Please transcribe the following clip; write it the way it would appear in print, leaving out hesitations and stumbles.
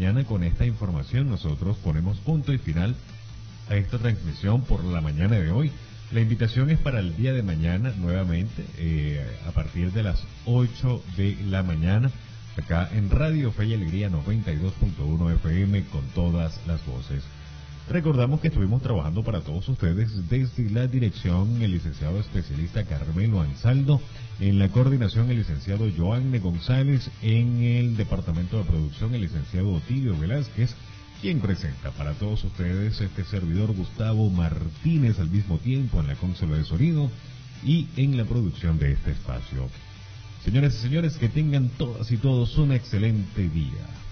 mañana con esta información nosotros ponemos punto y final a esta transmisión por la mañana de hoy. La invitación es para el día de mañana nuevamente a partir de las 8 de la mañana acá en Radio Fe y Alegría 92.1 FM con todas las voces. Recordamos que estuvimos trabajando para todos ustedes desde la dirección el licenciado especialista Carmelo Ansaldo, en la coordinación el licenciado Joanne González, en el departamento de producción el licenciado Otilio Velázquez, quien presenta para todos ustedes este servidor Gustavo Martínez al mismo tiempo en la consola de sonido y en la producción de este espacio. Señoras y señores, que tengan todas y todos un excelente día.